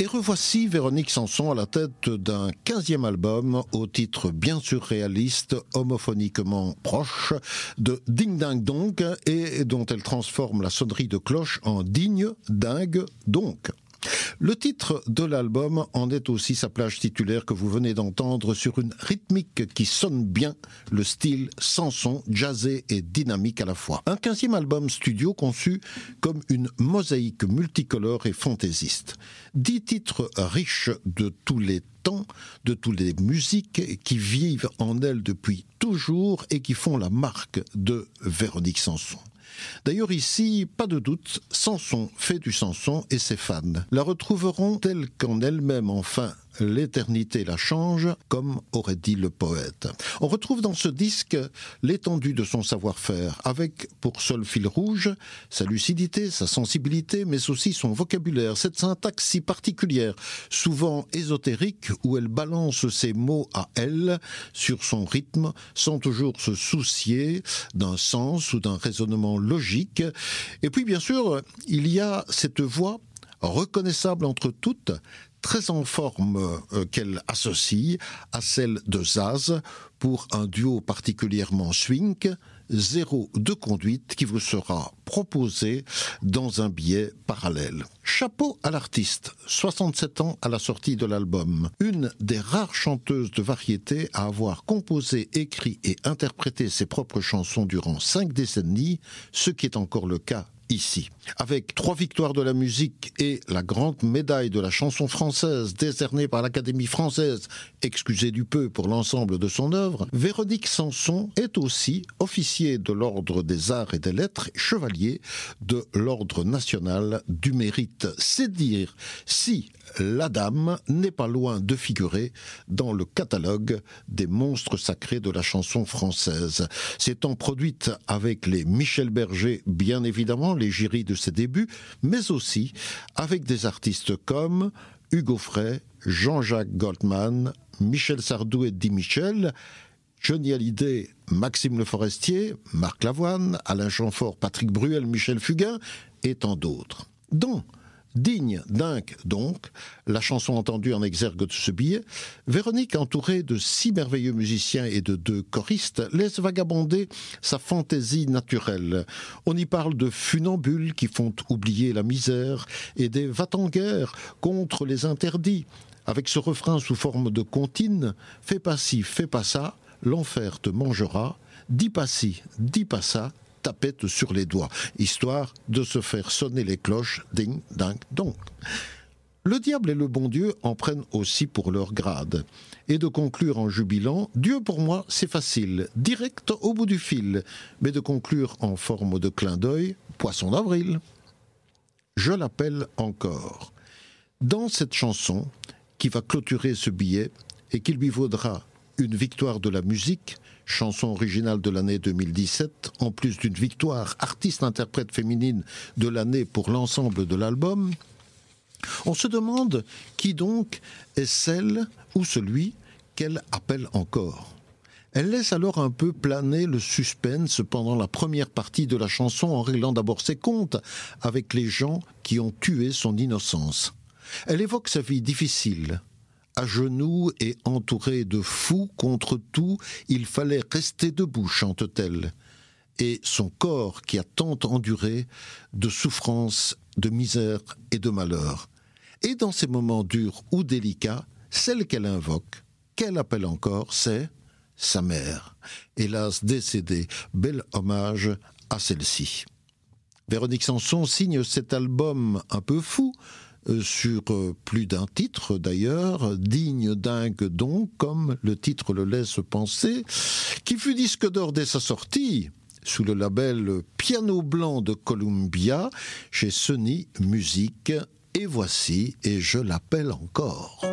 Et revoici Véronique Sanson à la tête d'un 15e album au titre bien sûr réaliste, homophoniquement proche de Ding Ding Donk et dont elle transforme la sonnerie de cloche en Digne Dingue Donc. Le titre de l'album en est aussi sa plage titulaire que vous venez d'entendre sur une rythmique qui sonne bien, le style Sanson, jazzé et dynamique à la fois. Un 15e album studio conçu comme une mosaïque multicolore et fantaisiste. 10 titres riches de tous les temps, de toutes les musiques qui vivent en elle depuis toujours et qui font la marque de Véronique Sanson. D'ailleurs ici, pas de doute, Sanson fait du Sanson et ses fans la retrouveront telle qu'en elle-même, enfin, l'éternité la change, comme aurait dit le poète. On retrouve dans ce disque l'étendue de son savoir-faire, avec pour seul fil rouge sa lucidité, sa sensibilité, mais aussi son vocabulaire, cette syntaxe si particulière, souvent ésotérique, où elle balance ses mots à elle, sur son rythme, sans toujours se soucier d'un sens ou d'un raisonnement logique. Et puis bien sûr, il y a cette voix reconnaissable entre toutes, très en forme qu'elle associe à celle de Zaz pour un duo particulièrement swing, Zéro de conduite qui vous sera proposé dans un billet parallèle. Chapeau à l'artiste, 67 ans à la sortie de l'album, une des rares chanteuses de variété à avoir composé, écrit et interprété ses propres chansons durant 5 décennies, ce qui est encore le cas ici. Avec 3 victoires de la musique et la grande médaille de la chanson française décernée par l'Académie française, excusez du peu pour l'ensemble de son œuvre, Véronique Sanson est aussi officier de l'Ordre des Arts et des Lettres, chevalier de l'Ordre national du mérite. C'est dire si la dame n'est pas loin de figurer dans le catalogue des monstres sacrés de la chanson française. S'étant produite avec les Michel Berger, bien évidemment, les jurys de ses débuts, mais aussi avec des artistes comme Hugo Frey, Jean-Jacques Goldman, Michel Sardou et Eddie Mitchell, Johnny Hallyday, Maxime Le Forestier, Marc Lavoine, Alain Chamfort, Patrick Bruel, Michel Fugain et tant d'autres. Dont Digne Dingue Donc, la chanson entendue en exergue de ce billet, Véronique, entourée de 6 merveilleux musiciens et de 2 choristes, laisse vagabonder sa fantaisie naturelle. On y parle de funambules qui font oublier la misère et des va-t-en-guerre contre les interdits. Avec ce refrain sous forme de comptine, fais pas ci, fais pas ça, l'enfer te mangera, dis pas ci, dis pas ça, tapette sur les doigts, histoire de se faire sonner les cloches, ding, ding, donc. Le diable et le bon Dieu en prennent aussi pour leur grade. Et de conclure en jubilant, Dieu pour moi c'est facile, direct au bout du fil, mais de conclure en forme de clin d'œil, poisson d'avril. Je l'appelle encore. Dans cette chanson, qui va clôturer ce billet, et qui lui vaudra une victoire de la musique, chanson originale de l'année 2017, en plus d'une victoire artiste-interprète féminine de l'année pour l'ensemble de l'album, on se demande qui donc est celle ou celui qu'elle appelle encore. Elle laisse alors un peu planer le suspense pendant la première partie de la chanson en réglant d'abord ses comptes avec les gens qui ont tué son innocence. Elle évoque sa vie difficile. À genoux et entourée de fous contre tout, il fallait rester debout, chante-t-elle. Et son corps qui a tant enduré de souffrance, de misère et de malheur. Et dans ces moments durs ou délicats, celle qu'elle invoque, qu'elle appelle encore, c'est sa mère. Hélas décédée, bel hommage à celle-ci. Véronique Sanson signe cet album un peu fou, sur plus d'un titre d'ailleurs, Digne Dingue Donc, comme le titre le laisse penser, qui fut disque d'or dès sa sortie, sous le label Piano Blanc de Columbia, chez Sony Music. Et voici, et je l'appelle encore.